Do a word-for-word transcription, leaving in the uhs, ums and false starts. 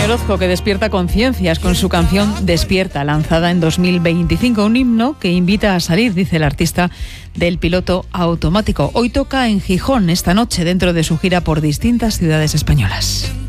Orozco, que despierta conciencias con su canción Despierta, lanzada en dos mil veinticinco, un himno que invita a salir, dice el artista, del piloto automático. Hoy toca en Gijón, esta noche, dentro de su gira por distintas ciudades españolas.